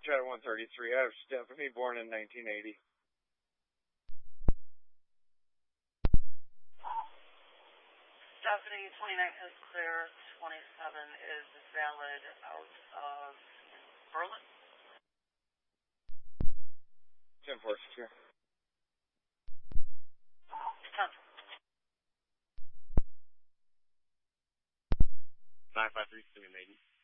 Chatter 133, I have Stephanie, born in 1980. Stephanie, 29 is clear, 27 is valid out of Berlin. 10-4 secure. 10. 953, Simeon Navy.